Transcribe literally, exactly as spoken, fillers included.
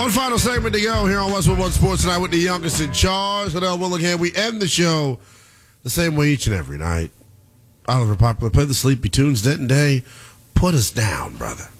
One final segment to go here on Westwood One Sports tonight with the youngest in charge, Liddell Willingham. We end the show the same way each and every night. Oliver Popular, play the sleepy tunes. Denton Day, put us down, brother.